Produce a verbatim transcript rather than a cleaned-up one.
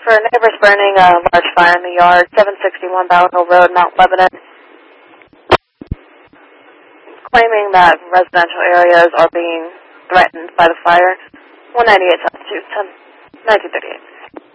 For neighbors burning a large fire in the yard, seven sixty-one Bowen Hill Road, Mount Lebanon, claiming that residential areas are being threatened by the fire. one ninety-eight South two ten, nineteen thirty-eight.